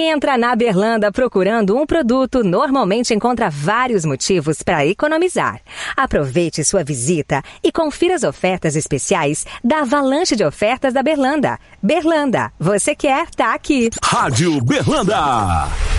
Quem entra na Berlanda procurando um produto normalmente encontra vários motivos para economizar. Aproveite sua visita e confira as ofertas especiais da avalanche de ofertas da Berlanda. Berlanda, você quer, tá aqui. Rádio Berlanda.